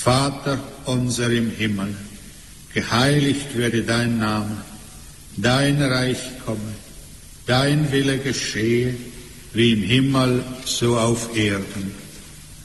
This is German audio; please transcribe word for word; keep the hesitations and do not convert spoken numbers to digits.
Vater unser im Himmel, geheiligt werde dein Name, dein Reich komme, dein Wille geschehe, wie im Himmel, so auf Erden.